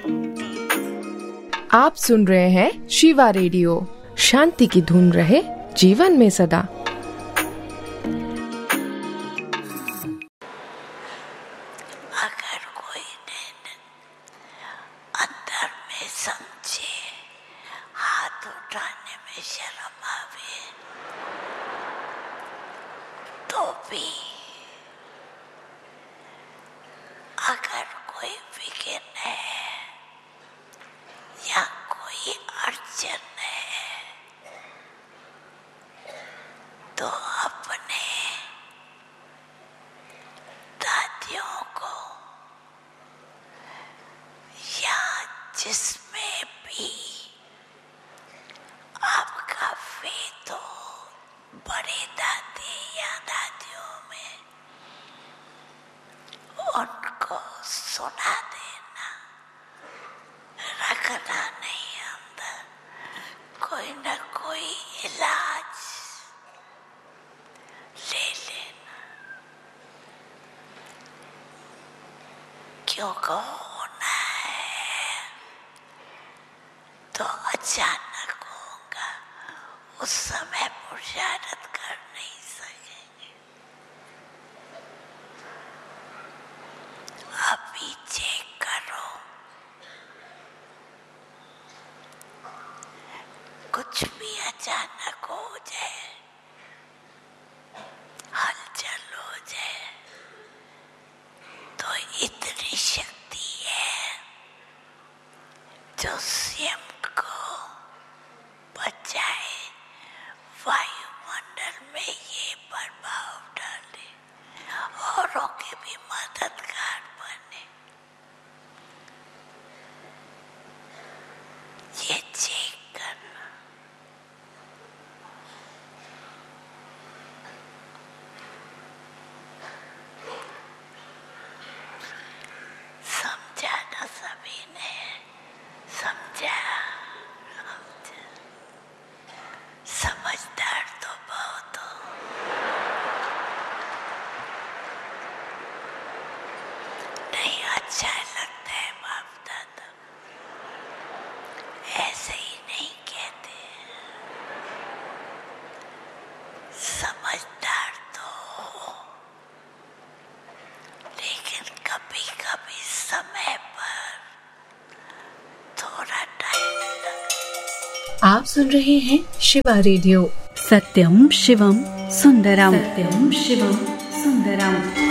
आप सुन रहे हैं शिवा रेडियो। शांति की धुन रहे जीवन में सदा। अगर कोई अंदर में समझे, हाथ उठाने में शर्म आवे, तो भी अगर कोई विघ्न है या कोई अड़चन है, तो अपने दादियों को या जिसमें भी आपका फेथ हो, बड़े दादी या दादियों में, उनको सुना देना, रखना नहीं अंदर। कोई न कोई इलाज ले लेना, क्योंकि होना है तो अचानक होगा, उस समय बुशारत कर नहीं सकेंगे। अभी चेक करो, कुछ भी अचानक हो जाए, हलचल हो जाए, तो इतनी शक्ति है जो स्वयं को बचाए, वायुमंडल में ये प्रभाव डाले, औरों की भी मददगार बने। ये चेक करना। समझा ना सभी ने? समझा? समझदार तो बहुत हो। नहीं अच्छा लगता है बाप दादा, ऐसे ही नहीं कहते। समझदार तो हो, लेकिन कभी कभी समय पर थोड़ा टाइम लगता। आप सुन रहे हैं शिवा रेडियो। सत्यम शिवम सुंदरम। सत्यम शिवम सुंदरम।